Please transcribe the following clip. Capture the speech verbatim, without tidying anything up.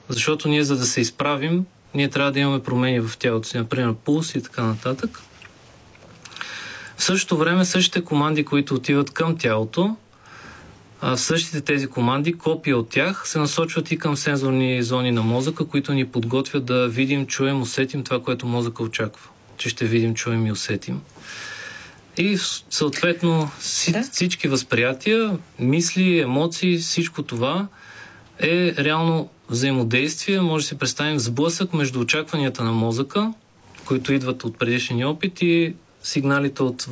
Защото ние, за да се изправим, ние трябва да имаме промени в тялото си, например пулс и така нататък. В същото време същите команди, които отиват към тялото, а същите тези команди, копия от тях, се насочват и към сензорни зони на мозъка, които ни подготвят да видим, чуем, усетим това, което мозъка очаква. Че ще видим, чуем и усетим. И съответно да. всички възприятия, мисли, емоции, всичко това е реално взаимодействие. Може да си представим сблъсък между очакванията на мозъка, които идват от предишния опит, и сигналите от